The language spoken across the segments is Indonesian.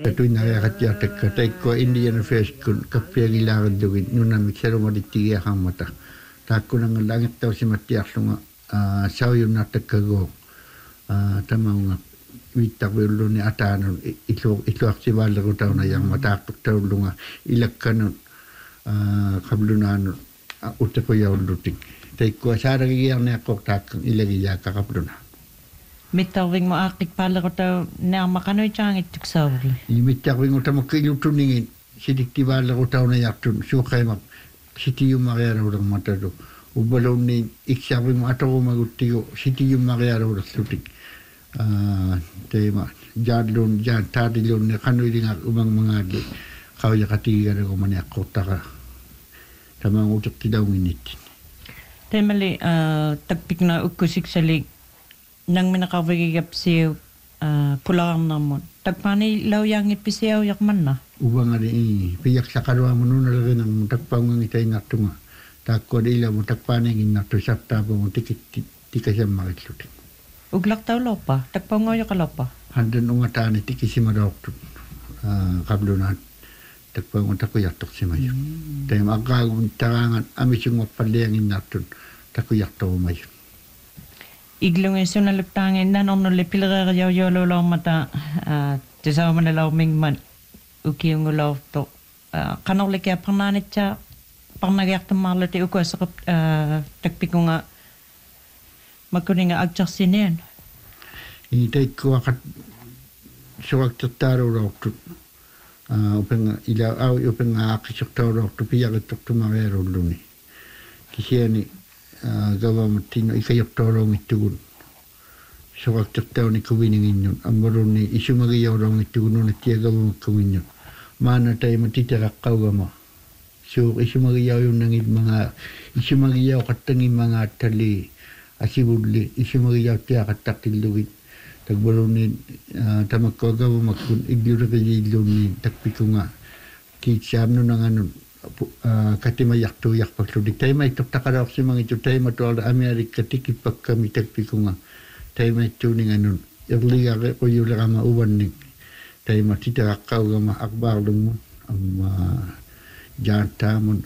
Tuin nagakat tay ko Indian Affairs kun kapiagilaran dugin nuna miksero maditiya hamata. Tako nang langit taw si Matias nga saw yung natagkago tamang witak wilo ni atanon ito aktibal ko taw na yang matakot taw lunga ilak kanon kablunan utako yaw lutik. Tay ko sarang iyang nakok takang ilagiya kakabluna. Mittawing mo akik pala ko tayo na makanoy tiyang itik sawli. Mittawing ko tayo makilutuningin. Sidik ti bala ko tayo na yaktun. Sukay mak. Siti yung makayara urang matado. Ubalaw ni iksawing mo ato ko magutiyo. Siti yung makayara urang sutik. Tayo ma. Jadlon, tadilon na kanoy rin umang mga di. Kawya katiga na ko maniak ko taka. Tamang utak ti daw minit. Tayo mali, tagpik na ukusik salik. Nang minakawagigap siya pulang naman. Tagpani law yang ipisiyaw yak man na. Ubang nga rin piyak sa kalwa mo nun nalagay ng tagpang ng itay nato nga. Tako di ilaw mo tagpani ng nato sa tabo mo tika siya makitlutin. Uglak taw lopa. Tagpang nga yak lopa. Handan ungatani tiki si madokto. Kablo na tagpang mo tako yatok si mayo. Tayo makagong tarangan amis yung mapaliyangin nato tako yatok mayo. Iglong ay sunalagtangin na nung nulipilga kayaw yolo lang mata tisama na law mingman uki yung ulaw to kanok kaya pananit siya pang nagyak tamalo ti uko sa tagpik ko nga magkunin nga agtsak sinin itay ko akat suwag tataro raw to upang ilaw upang akisok tao raw to piyak ito tumangero luni kasi ni gawa matino ikayok torong itugun. So kaktaktaw ni kawiningin yun. Amaro ni isumagiyaw rong itugun na tiya gawa magkawin yun. Mana tayo matitirakkaw gama. So isumagiyaw yun ng mga isumagiyaw katangin mga tali asibudli. Isumagiyaw tiya katakilugit. Tagbalo ni tamakagawa magkun igyura kajilo ni takpiko nga. Kitsam no ng ano katimayak tuyak pagludik tayo may taktakarap si mga ito tayo matuwal na Amerika tikipag kami tagpiko nga tayo may tuning anon irliga ko yung lang mauwan ni tayo matitirakkaw nga maakbar mo ang janta mo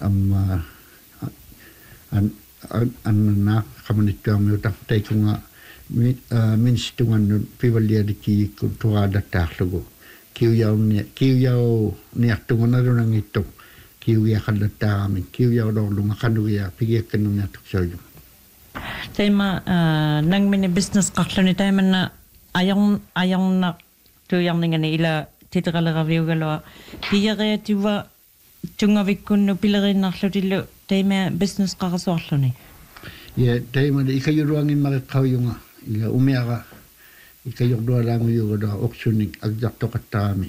ang na kamanito ang miutak tayo ko nga minsitungan nun piwalya di ki kuntuada taklogo kiyaw niyak tungan na rin ang ito kiuya kalata amin kiuya daw lunga kanuya pigyak kanu natuk sayo tema nang mini business kaklo ni tayo man na ayang na tuyang nga ila titikala review galo piya kaya tiwa tunga vikun no pilare naklo tilo tema business kakaswaklo ni tayo man ikayo ruangin makakaw yung ila umiaka ikayo doa lang yung auctioning agjakto katami